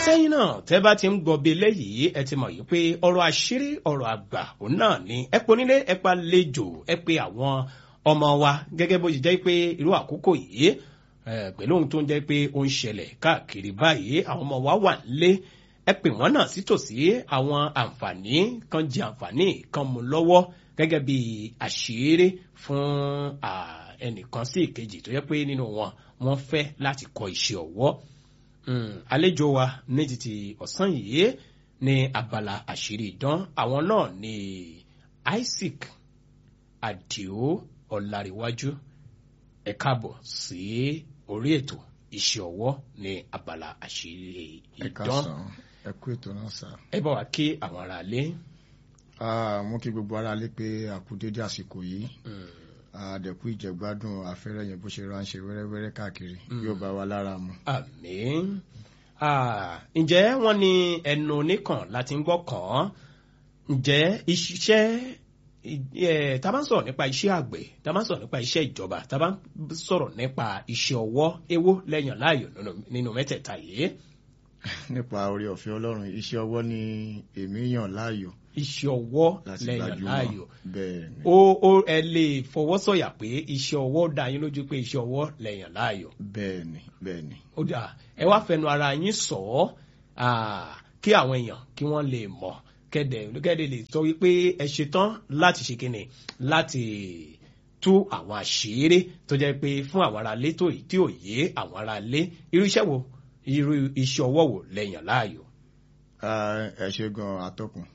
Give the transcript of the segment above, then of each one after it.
sẹ́yìn náà tẹ́ bá ti ń gbọ́ bí eléyìí ẹ ti mọ̀ yìí pé ọ̀rọ̀ àṣírí ọ̀rọ̀ àgbà òun náà ni ẹ pọ̀ nílé ẹ pa lejò ẹ pé àwọn ọmọ wa gẹ́gẹ́ bó ṣe jẹ́ pé irú àkókò yìí pẹ̀lú ohun tó ń jẹ́ pé ó ń ṣẹlẹ̀ káàkiri báyìí àwọn ọmọ wa wà nílé ẹ pè wọ́n náà sítòsí àwọn àǹfààní kan jẹ àǹfààní kan mú lọ́wọ́ gẹ́gẹ́ bí àṣírí fún ẹnìkan sí ìkejì tó yẹ pé nínú wọn wọ́n fẹ́ láti kọ́ iṣẹ́ ọwọ́. Àlejò wa ní títí ọ̀sán yìí ní abala àṣírí ìdán àwọn náà ní Isaac Adio Ọláríwájú ẹ káàbọ̀ sí orí ètò iṣẹ́ ọwọ́ ní abala àṣírí ìdán. Ẹ kú ètò náà sá. Ẹ bá wa kí àwọn ará ilé. Mo kí gbogbo ará ilé pé a kú dédé àsìkò yìí. Àdẹ̀kú ìjẹ̀gbádùn afẹ́rẹ́ yẹn bó ṣe ránṣẹ́ wẹ́rẹ́wẹ́rẹ́ káàkiri yóò bá wa lára mu. Àmín. Ǹjẹ́ wọ́n ní ẹnu oníkàn láti ń gbọ́ kàn án? Ǹjẹ́ iṣẹ́ tá bá ń sọ̀rọ̀ nípa iṣẹ́ àgbẹ̀, tá bá ń sọ̀rọ̀ nípa iṣẹ́ ìjọba, tá bá ń sọ̀rọ̀ nípa iṣẹ́ ọwọ́, èwo lẹ́yàn láàyò nínú mẹ́tẹ̀ẹ̀ta yìí? Nípa oore ọ̀fẹ́ Ọlọ́run iṣẹ́ ọwọ́ ni èmi yàn láàyò. Iṣẹ́ ọwọ́ lẹ́yàn láàyò. Bẹ́ẹ̀ni. Ẹ lè fọwọ́ sọ̀yà pé iṣẹ́ ọwọ́ dá yín lójú pé iṣẹ́ ọwọ́ lẹ́yàn láàyò. Bẹ́ẹ̀ni. Ó dà ẹ wá fẹnu ara yín sọ kí àwọn èèyàn kí wọ́n lè mọ̀ kẹ́dẹ̀ lè sọ wípé ẹ ṣetán láti ṣe kíni láti tú àwọn àṣírí tó jẹ́ pé fún àwọn ará ilé tí ò yé àwọn ará ilé irú iṣẹ́ wo irú iṣẹ́ ọwọ́ wo lẹ́yàn láàyò. Ẹ ṣe gan atọ́kùn.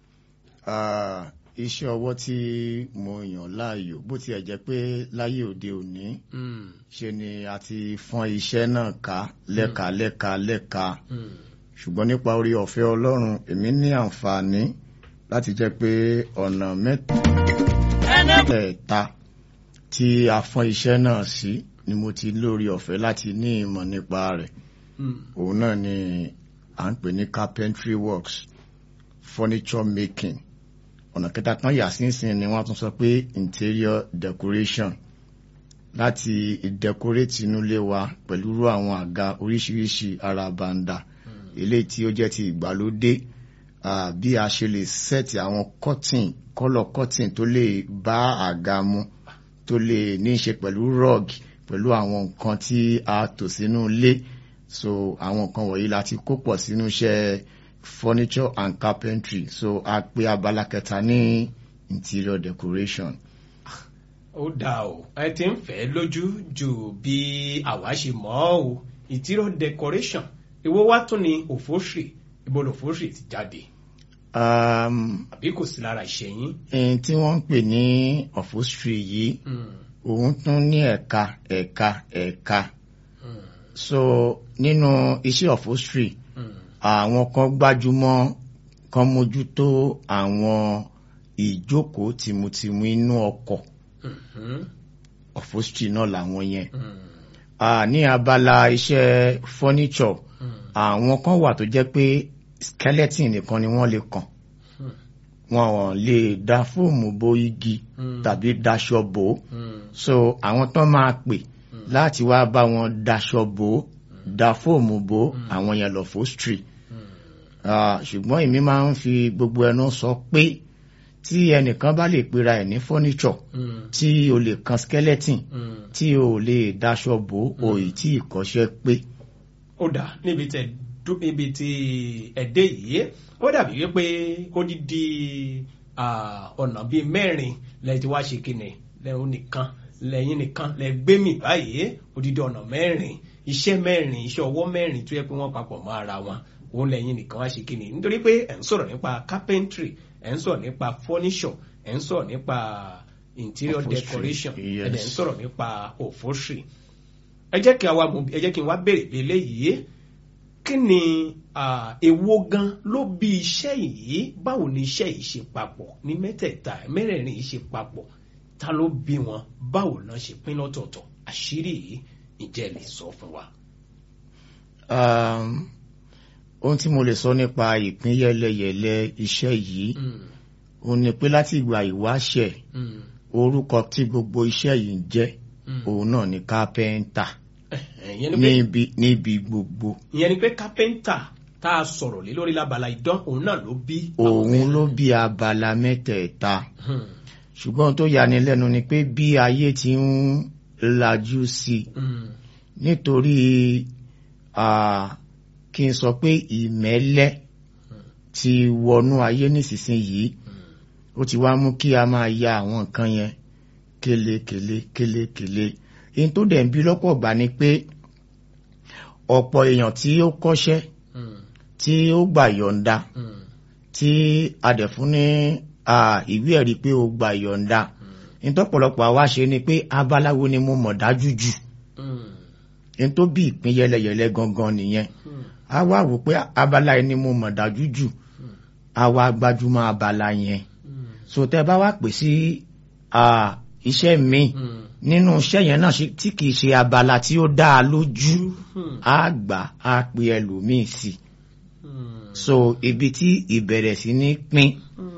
Iṣẹ́ ọwọ́ tí mo yàn láàyò bó tiẹ̀ jẹ́ pé láyé òde òní ṣe ni a ti fọ́n iṣẹ́ náà ká lẹ́ka ṣùgbọ́n nípa orí ọ̀fẹ́ Ọlọ́run èmi ní àǹfààní láti jẹ́ pé ọ̀nà mẹ́ta tí a fọ́n iṣẹ́ náà sí ni mo ti lórí ọ̀fẹ́ láti ní ìmọ̀ nípa rẹ̀. Òun náà ni à ń pè ní carpentry works, furniture making. Ọ̀nà kẹta tán yà sínsìn ni wọ́n tún sọ pé interior decoration, láti decorate inú ilé wa pẹ̀lú irú àwọn àga oríṣiríṣi àràbàǹdà eléyìí tí ó jẹ́ ti ìgbàlódé, bí a ṣe lè set àwọn color curtain tó lè bá àga mu, tó lè ní í ṣe pẹ̀lú rug, pẹ̀lú àwọn nǹkan tí a tò sínú ilé. So àwọn nǹkan wọ̀nyí láti kó pọ̀ sínú iṣẹ́ furniture and carpentry. So a pè abala kẹta ní interior decoration. Ó dáa o ẹ ti ń fẹ́ lójú ju bí àwa ṣe mọ̀ ọ́ o interior decoration ìwọ wá tún ní òfóṣì ibo lòfóṣì ti jáde. Àbí kò sí lára iṣẹ́ yín. Tí wọ́n ń pè ní upholstery yìí òun tún ní ẹ̀ka. So nínú iṣẹ́ upholstery àwọn kan gbájúmọ́ kan mójútó àwọn ìjókòó tìmùtìmù inú ọkọ̀. Upholstery náà làwọn yẹn. Ní abala iṣẹ́ furniture àwọn kan wà tó jẹ́ pé skeleton nìkan ni wọ́n lè kàn. Wọ́n lè dá fóòmù bo igi tàbí daṣọ bò. So àwọn tán máa pè láti wá bá wọn daṣọ bò da fóòmù bò àwọn yẹn lọ upholstery. Ṣùgbọ́n èmi máa ń fi gbogbo ẹnu sọ pé tí ẹnìkan bá lè pera ẹ̀ ní furniture tí o lè kan skeleton tí o lè daṣọ bò òyì tí ìkọ́ṣẹ́ pé. Ó dà níbi tí ẹ̀dẹ́ yìí ó dàbí wípé ó dídí ọ̀nà bíi mẹ́rin lẹ́yìn tí wàá ṣe kíni lẹ́yìn nìkan lẹ́ gbé mi báyìí ó dídí ọ̀nà mẹ́rin iṣẹ́ mẹ́rin iṣẹ́ ọwọ́ mẹ́rin tó yẹ pé wọ́n papọ̀ mọ́ ara wọn òun lẹ́yìn nìkan wá ṣe kíni nítorí pé ẹ̀ ń sọ̀rọ̀ nípa carpentry ẹ̀ ń sọ̀rọ̀ nípa furniture ẹ̀ ń sọ̀rọ̀ nípa interior decoration ẹ̀ dẹ̀ ń sọ̀rọ̀ nípa upholstery. Ẹ jẹ́ kí n wá béèrè bí eléyìí kí ni èwo gan ló bí iṣẹ́ yìí báwo ni iṣẹ́ yìí ṣe papọ̀ ní mẹ́tẹ̀ẹ̀ta mẹ́rẹ̀ẹ̀rin yìí ṣe papọ̀ ta ló bí wọn báwo náà ṣe pín lọ́tọ̀ọ̀tọ̀ àṣírí yìí ǹjẹ́ lè sọ fún wa. Ohun tí mo lè sọ nípa ìpín yẹlẹyẹlẹ iṣẹ́ yìí òun ni pé láti ìgbà ìwáṣẹ̀ orúkọ tí gbogbo iṣẹ́ yìí ń jẹ́ òun náà ni kápẹ́ńtà níbi gbogbo. ìyẹn ni pé kápẹ́ńtà tá a sọ̀rọ̀ lé lórí lábala idán òun náà ló bí. òun ló bí abala mẹ́tẹ̀ẹ̀ta ṣùgbọ́n tó yani lẹ́nu ni pé bí ayé ti ń lajú sí nítorí kí n sọ pé ìmẹ́lẹ́ ti wọnú ayé nísinsìnyí ó ti wá mú kí a máa ya àwọn nǹkan yẹn kélekèle èyí tó dẹ̀ ń bí lọ́pọ̀ gbà ni pé ọ̀pọ̀ èèyàn tí ó kọ́ṣẹ́ tí ó gbà yọ̀ǹda tí a dẹ̀ fún ní ìwé ẹ̀rí pé ó gbà yọ̀ǹda nítọ́pọ̀lọpọ̀ àwa ṣe ni pé abaláwo ni mo mọ̀ dájú jù ní tó bí ìpín yẹlẹyẹlẹ gangan nìyẹn a wá wò pé abala yẹn ni mo mọ̀ dájú jù a wá gbájúmọ́ abala yẹn so tẹ́ bá wá pè sí iṣẹ́ mi nínú iṣẹ́ yẹn náà tí kìí ṣe abala tí ó dá a lójú á gbà á pe ẹlòmíì sí so ibi tí ìbẹ̀rẹ̀ sí ní pín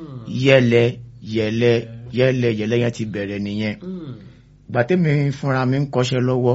yẹlẹ yẹn ti bẹ̀rẹ̀ nìyẹn gbàtẹ́mi fúnra mi ń kọ́ṣẹ́ lọ́wọ́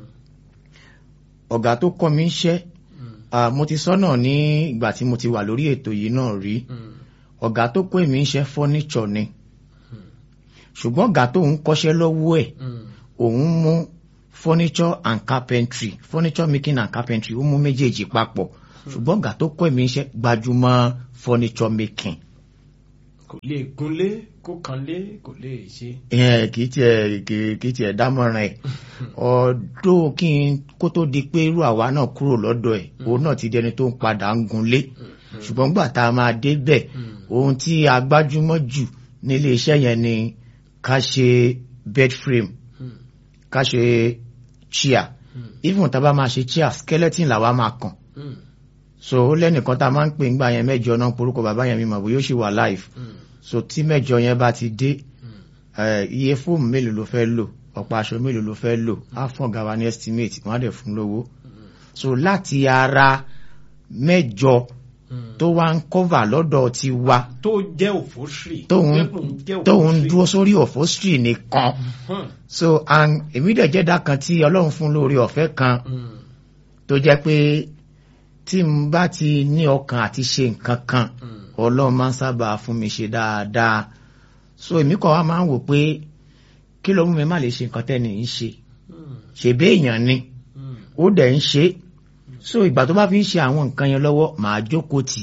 ọ̀gá tó kọ́ mi ń ṣẹ́ mo ti sọ́nà ní ìgbà tí mo ti wà lórí ètò yìí náà rí ọ̀gá tó kọ́ èmi ń ṣe furniture ni ṣùgbọ́n ọ̀gá tó ń kọ́ṣẹ́ lọ́wọ́ ẹ̀ òun mú furniture and carpentry furniture making and carpentry ó mú méjèèjì papọ̀ ṣùgbọ́n ọ̀gá tó kọ́ èmi ń ṣe gbajúmọ̀ furniture making. kò lè gúnlé kó kanlé kò lè ṣe. kì í tiẹ̀ dámọ̀ràn ẹ̀ ọ̀dọ́ kí n kó tó di pé irú àwa náà kúrò lọ́dọ̀ ẹ̀ òun náà ti dẹni tó ń padà ń gunlé ṣùgbọ́n gbà tá a máa débẹ̀ ohun tí a gbájúmọ́ jù nílé iṣẹ́ yẹn ni ká ṣe bed frame ká ṣe chair even tá a bá máa ṣe chair skeleton làwa máa kàn so ó lẹ́nìkan tá a máa ń pè ńgbà yẹn mẹ́jọ náà porúkọ bàbá yẹn mi mọ̀ bóyá ó ṣì wà live so tí mẹ́jọ yẹn bá ti dé iye fóòmù mélòó ló fẹ́ lò ọ̀pá aṣọ mélòó ló fẹ́ lò á fún ọ̀gá wa ní estimate wọ́n á dẹ̀ fún lówó so láti ara mẹ́jọ tó wá ń cover lọ́dọ̀ ti wa tó jẹ́ òfóṣìrì tóun dúró sórí òfóṣìrì nìkan so and èmi dẹ̀ jẹ́ dá kan tí Ọlọ́run fún lórí ọ̀fẹ́ kan tó jẹ́ pé tí n bá ti ní ọkàn àti ṣe nǹkan kan Ọlọ́run máa ń sábà fún mi ṣe dáadáa so èmi kàn wá máa ń wò pé kí ló mú mi má lè ṣe nǹkan tẹ́ni ń ṣe ṣèbí èèyàn ni ó dẹ̀ ń ṣe so ìgbà tó bá fi ń ṣe àwọn nǹkan yẹn lọ́wọ́ màá jókòó tì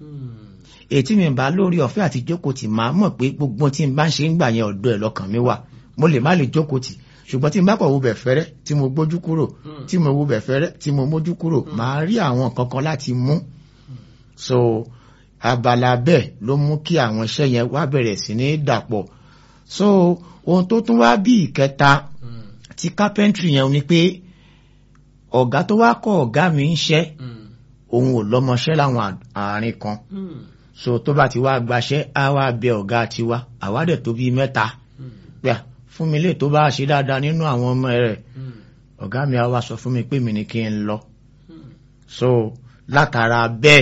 ètí mi bá lórí ọ̀fẹ́ àti jókòó tì màá mọ̀ pé gbogbo tí n bá ń ṣe ń gbà yẹn ọ̀dọ̀ ẹ̀ lọ́kàn mi wà mo lè má lè jókòó tì ṣùgbọ́n tí n bá kọ̀ wo bẹ̀ fẹ́rẹ́ tí mo gbójú kúrò tí mo wo bẹ̀ fẹ́rẹ́ tí mo mójú kúrò màá rí àwọn kankan láti mú so abala bẹ́ẹ̀ ló mú kí àwọn iṣẹ́ yẹn wá bẹ̀rẹ̀ sí ní dàpọ̀ so ohun tó tún wá bí ìkẹta ti carpentry yẹn ni pé ọ̀gá tó wá kọ́ ọ̀gá mi ń ṣẹ́ òun ò lọ́mọṣẹ́ láwọn àárín kan so tó bá ti wá gbaṣẹ́ á wá bẹ ọ̀gá tiwa àwa dẹ̀ tó bí mẹ́ta pé fún mi lè tó bá ṣe dáadáa nínú àwọn ọmọ rẹ̀ ọ̀gá mi á wá sọ fún mi pé mi ní kí n lọ so látara bẹ́ẹ̀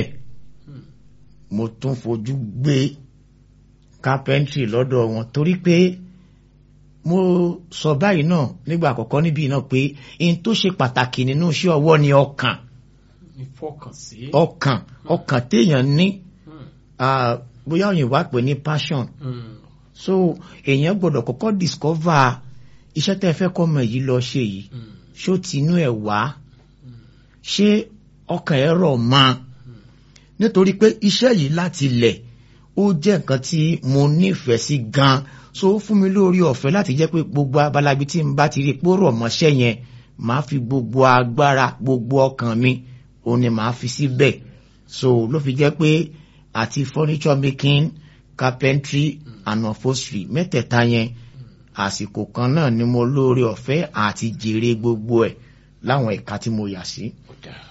mo tún fojú gbé carpentry lọ́dọ̀ wọn torí pé mo sọ báyìí náà nígbà àkọ́kọ́ níbí náà pé in tó ṣe pàtàkì nínú iṣẹ́ ọwọ́ ni ọkàn ọkàn téèyàn ní bóyá òyìnbó wá pè ní passion so èèyàn gbọ́dọ̀ kọ́kọ́ discover iṣẹ́ tẹ́ fẹ́ kọ́ ọmọ yìí lọ ṣe yìí ṣó tinú ẹ̀ wá ṣé ọkàn ẹ̀ rọ̀ mọ́ nítorí pé iṣẹ́ yìí láti lẹ̀ ó jẹ́ nǹkan tí mo nífẹ̀ẹ́ sí gan so fún mi lórí ọ̀fẹ́ láti jẹ́ pé gbogbo abalabi tí n bá ti rí pé ó rọ̀ mọ́ṣẹ́ yẹn màá fi gbogbo agbára gbogbo ọkàn mi òun ni màá fi síbẹ̀ so ló fi jẹ́ pé àti furniture making carpentry and upholstery mẹ́tẹ̀ẹ̀ta yẹn àsìkò kan náà ni mo lórí ọ̀fẹ́ àti jèrè gbogbo ẹ̀ láwọn ẹ̀ka tí mo yà sí.